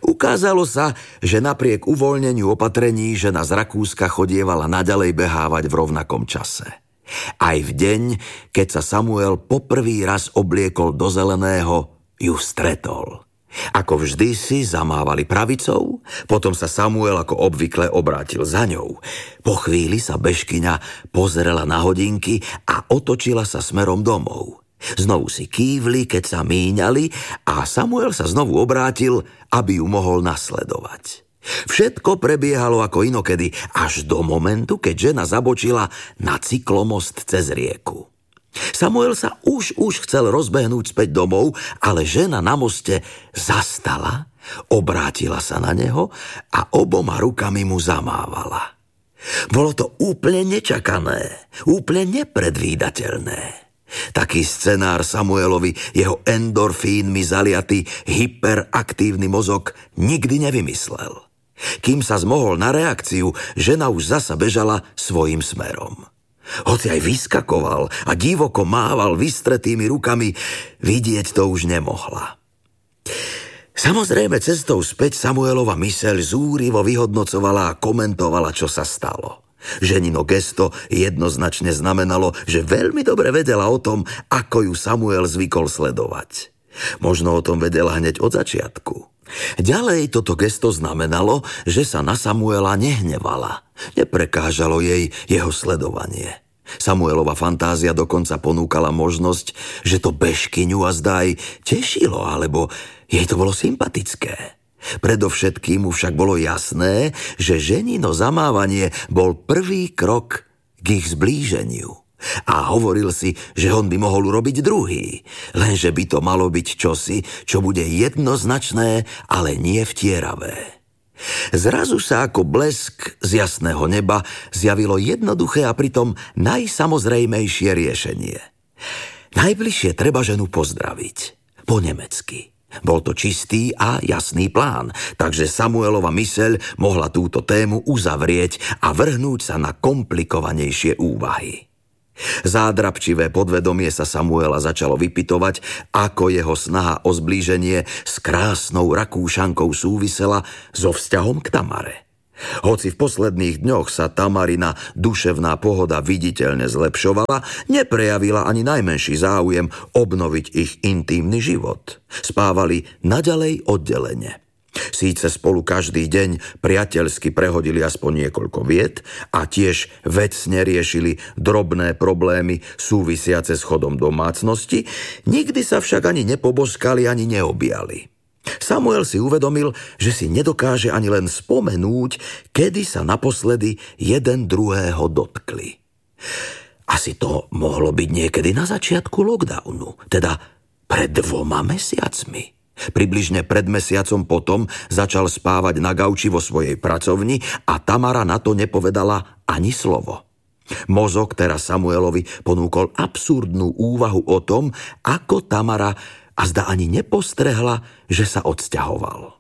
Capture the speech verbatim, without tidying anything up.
Ukázalo sa, že napriek uvoľneniu opatrení žena z Rakúska chodievala naďalej behávať v rovnakom čase. Aj v deň, keď sa Samuel poprvý raz obliekol do zeleného, ju stretol. Ako vždy si zamávali pravicou, potom sa Samuel ako obvykle obrátil za ňou. Po chvíli sa bežkyňa pozrela na hodinky a otočila sa smerom domov. Znovu si kývli, keď sa míňali a Samuel sa znovu obrátil, aby ju mohol nasledovať. Všetko prebiehalo ako inokedy, až do momentu, keď žena zabočila na cyklomost cez rieku. Samuel sa už už chcel rozbehnúť späť domov, ale žena na moste zastala, obrátila sa na neho a oboma rukami mu zamávala. Bolo to úplne nečakané, úplne nepredvídateľné. Taký scenár Samuelovi jeho endorfínmi zaliatý hyperaktívny mozog nikdy nevymyslel. Kým sa zmohol na reakciu, žena už zasa bežala svojim smerom. Hoci aj vyskakoval a divoko mával vystretými rukami, vidieť to už nemohla. Samozrejme, cestou späť Samuelova myseľ zúrivo vyhodnocovala a komentovala, čo sa stalo. Ženino gesto jednoznačne znamenalo, že veľmi dobre vedela o tom, ako ju Samuel zvykol sledovať. Možno o tom vedela hneď od začiatku. Ďalej toto gesto znamenalo, že sa na Samuela nehnevala. Neprekážalo jej jeho sledovanie. Samuelova fantázia dokonca ponúkala možnosť, že to bežkyňu a zdaj tešilo, alebo jej to bolo sympatické. Predovšetkým mu však bolo jasné, že ženino zamávanie bol prvý krok k ich zblíženiu. A hovoril si, že on by mohol urobiť druhý, lenže by to malo byť čosi, čo bude jednoznačné, ale nie vtieravé. Zrazu sa ako blesk z jasného neba zjavilo jednoduché a pritom najsamozrejmejšie riešenie. Najbližšie treba ženu pozdraviť. Po nemecky. Bol to čistý a jasný plán, takže Samuelova myseľ mohla túto tému uzavrieť a vrhnúť sa na komplikovanejšie úvahy. Zádrapčivé podvedomie sa Samuela začalo vypytovať, ako jeho snaha o zblíženie s krásnou Rakúšankou súvisela so vzťahom k Tamare. Hoci v posledných dňoch sa Tamarina duševná pohoda viditeľne zlepšovala, neprejavila ani najmenší záujem obnoviť ich intímny život. Spávali naďalej oddelene. Síce spolu každý deň priateľsky prehodili aspoň niekoľko viet a tiež vecne riešili drobné problémy súvisiace s chodom domácnosti, nikdy sa však ani nepoboskali, ani neobjali. Samuel si uvedomil, že si nedokáže ani len spomenúť, kedy sa naposledy jeden druhého dotkli. Asi to mohlo byť niekedy na začiatku lockdownu, teda pred dvoma mesiacmi. Približne pred mesiacom potom začal spávať na gauči vo svojej pracovni a Tamara na to nepovedala ani slovo. Mozog teraz Samuelovi ponúkol absurdnú úvahu o tom, ako Tamara a zda ani nepostrehla, že sa odsťahoval.